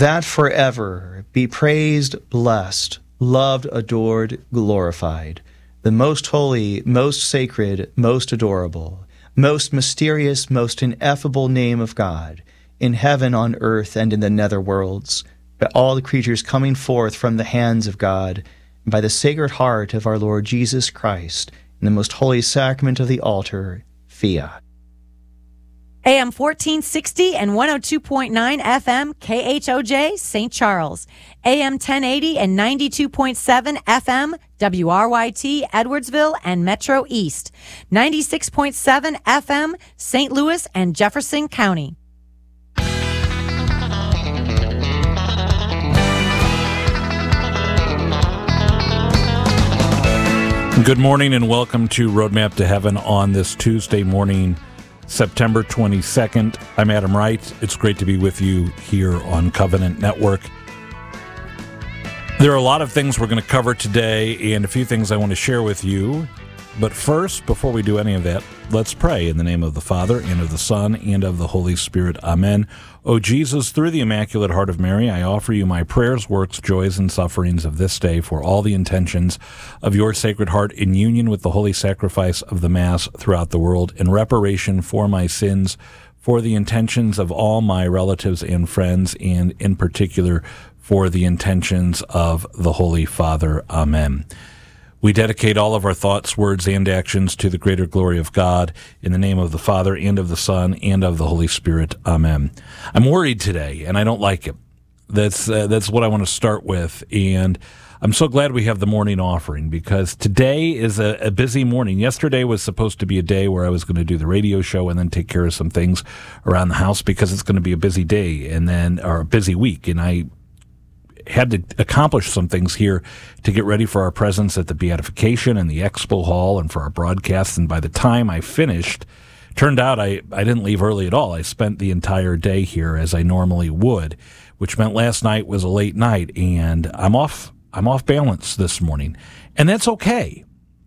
that forever be praised, blessed, loved, adored, glorified, the most holy, most sacred, most adorable, most mysterious, most ineffable name of God, in heaven, on earth, and in the nether worlds, by all the creatures coming forth from the hands of God, and by the Sacred Heart of our Lord Jesus Christ, in the most holy sacrament of the altar, fiat. AM 1460 and 102.9 FM KHOJ St. Charles. AM 1080 and 92.7 FM WRYT Edwardsville and Metro East. 96.7 FM St. Louis and Jefferson County. Good morning and welcome to Roadmap to Heaven on this Tuesday morning, September 22nd. I'm Adam Wright. It's great to be with you here on Covenant Network. There are a lot of things we're going to cover today and a few things I want to share with you. But first, before we do any of that, let's pray in the name of the Father, and of the Son, and of the Holy Spirit. Amen. O Jesus, through the Immaculate Heart of Mary, I offer you my prayers, works, joys, and sufferings of this day for all the intentions of your Sacred Heart in union with the holy sacrifice of the Mass throughout the world, in reparation for my sins, for the intentions of all my relatives and friends, and in particular for the intentions of the Holy Father. Amen. We dedicate all of our thoughts, words, and actions to the greater glory of God, in the name of the Father, and of the Son, and of the Holy Spirit. Amen. I'm worried today, and I don't like it. That's what I want to start with, and I'm so glad we have the morning offering, because today is a busy morning. Yesterday was supposed to be a day where I was going to do the radio show and then take care of some things around the house, because it's going to be a busy day, or a busy week, and I had to accomplish some things here to get ready for our presence at the Beatification and the Expo Hall and for our broadcast. And by the time I finished, turned out I didn't leave early at all. I spent the entire day here as I normally would, which meant last night was a late night, and I'm off balance this morning. And that's okay.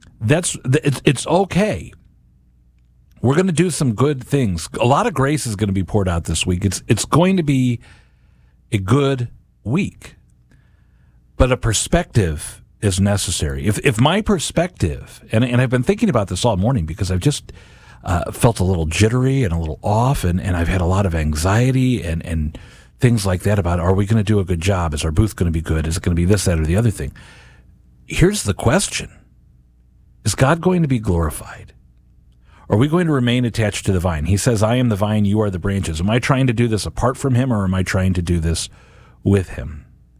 It's okay. We're going to do some good things. A lot of grace is going to be poured out this week. It's going to be a good week. But a perspective is necessary. If my perspective, and I've been thinking about this all morning, because I've just felt a little jittery and a little off, and I've had a lot of anxiety and things like that about, are we going to do a good job? Is our booth going to be good? Is it going to be this, that, or the other thing? Here's the question. Is God going to be glorified? Are we going to remain attached to the vine? He says, I am the vine, you are the branches. Am I trying to do this apart from him, or am I trying to do this with him?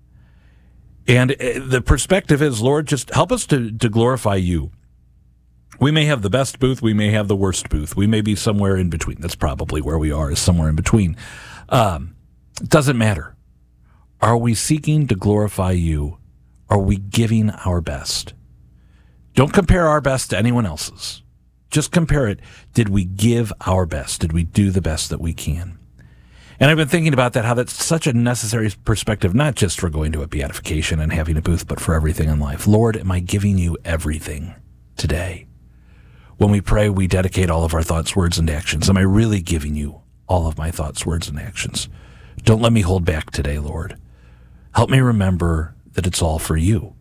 And the perspective is, Lord, just help us to glorify you. We may have the best booth, we may have the worst booth, we may be somewhere in between. That's probably where we are, is somewhere in between. It doesn't matter. Are we seeking to glorify you? Are we giving our best? Don't compare our best to anyone else's. Just compare it. Did we give our best? Did we do the best that we can? And I've been thinking about that, how that's such a necessary perspective, not just for going to a beatification and having a booth, but for everything in life. Lord, am I giving you everything today? When we pray, we dedicate all of our thoughts, words, and actions. Am I really giving you all of my thoughts, words, and actions? Don't let me hold back today, Lord. Help me remember that it's all for you.